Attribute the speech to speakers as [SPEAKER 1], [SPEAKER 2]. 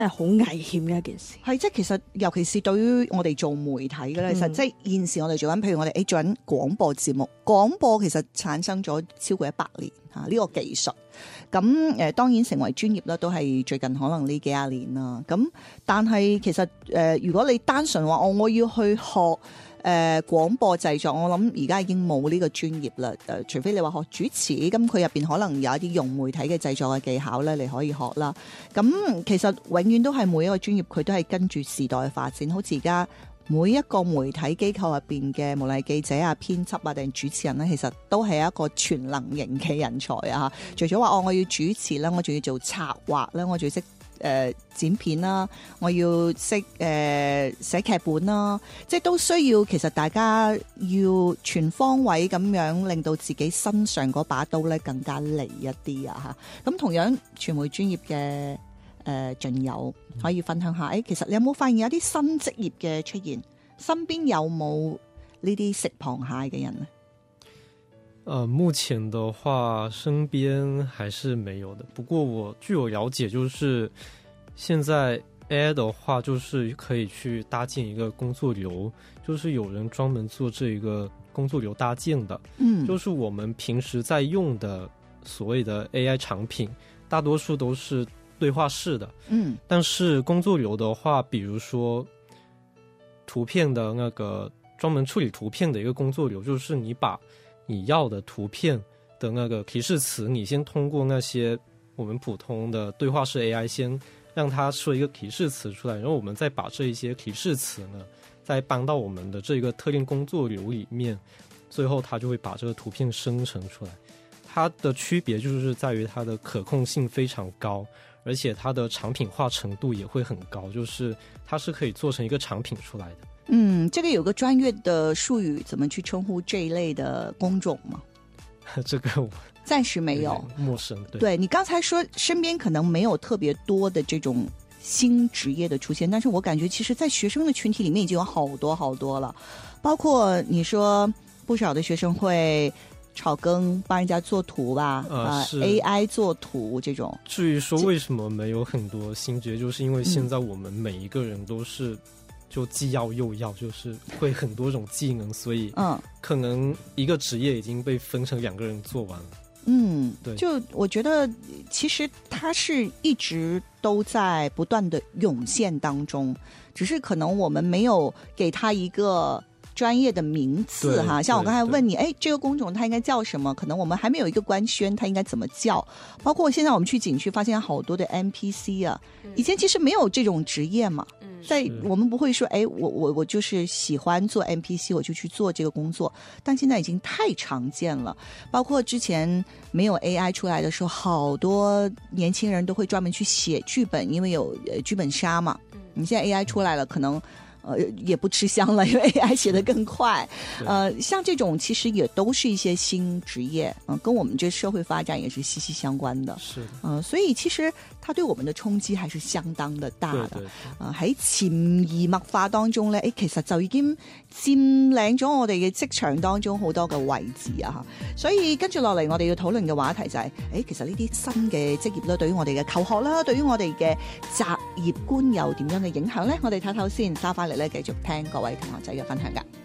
[SPEAKER 1] 好危險嘅一件事。
[SPEAKER 2] 係即係其實尤其是對於我哋做媒體嘅咧，其實即係現時我哋做緊，譬如我哋做緊廣播節目，廣播其實產生咗超過100年呢個技術。咁當然成為專業啦，都係最近可能呢幾廿年啦。咁但係其實如果你單純話我要去學廣播製作，我諗而家已經冇呢個專業啦。除非你話學主持，咁佢入邊可能有一啲融媒體嘅製作嘅技巧咧，你可以學啦。咁其實永遠都係每一個專業佢都係跟住時代嘅發展，好似而家每一個媒體機構入邊嘅無論係記者啊、編輯啊定主持人咧，其實都係一個全能型嘅人才啊！除咗話我要主持啦，我仲要做策劃啦，我仲要識剪片啦，我要識寫劇本啦，即係都需要。其實大家要全方位咁樣令到自己身上嗰把刀咧更加利一啲啊！嚇咁同樣傳媒專業嘅盡友可以分享下，其實你有冇發現有啲新職業嘅出現？身邊有冇呢啲食螃蟹嘅人呢？
[SPEAKER 3] 目前的話身邊還是沒有的，不過據我了解，就是現在 AI 的話就是可以去搭建一個工作流，就是有人專門做這個工作流搭建的。就是我們平時在用的所謂的 AI 產品大多數都是對話式的，但是工作流的話，比如說圖片的那個專門處理圖片的一個工作流，就是你把你要的圖片的那個提示詞，你先通過那些我們普通的對話式 AI 先讓它說一個提示詞出來，然後我們再把這一些提示詞呢再搬到我們的這個特定工作流裡面，最後它就會把這個圖片生成出來。它的區別就是在於它的可控性非常高，而且它的產品化程度也會很高，就是它是可以做成一個產品出來的。
[SPEAKER 2] 這個有個專業的術語，怎麼去稱呼這一類的工種嗎？
[SPEAKER 3] 這個我
[SPEAKER 2] 暫時沒有，
[SPEAKER 3] 陌生。
[SPEAKER 2] 對，你剛才說身邊可能沒有特別多的這種新職業的出現，但是我感覺其實在學生的群體裡面已經有好多好多了，包括你說不少的學生會草根幫人家做圖吧，AI 做圖這種。
[SPEAKER 3] 至於說為什麼沒有很多新職業，就是因為現在我們每一個人都是就既要又要，就是會很多種技能，所以可能一個職業已經被分成2個人做完了。對，
[SPEAKER 2] 就我覺得其實它是一直都在不斷的湧現當中，只是可能我們沒有給它一個專業的名字哈，像我剛才問你，這個工種它應該叫什麼？可能我們還沒有一個官宣，它應該怎麼叫？包括現在我們去景區，發現好多的 NPC 啊，以前其實沒有這種職業嘛，在我們不會說，我就是喜歡做 NPC，我就去做這個工作，但現在已經太常見了。包括之前沒有 AI 出來的時候，好多年輕人都會專門去寫劇本，因為有劇本殺嘛。你現在 AI 出來了，可能也不吃香了，因為 AI 寫得更快。像這種其實也都是一些新職業，跟我們這社會發展也是息息相關的。
[SPEAKER 3] 是
[SPEAKER 2] 所以其實它對我們的衝擊還是相當的大的。喺潛移默化當中咧，其實就已經佔領咗我哋嘅職場當中好多嘅位置啊！所以跟住落嚟，我哋要討論嘅話題就係，其實呢啲新嘅職業咧，對於我哋嘅求學啦，對於我哋嘅擇業觀有點樣嘅影響咧？我哋睇睇先，收翻嚟咧，繼續聽各位同學仔嘅分享㗎。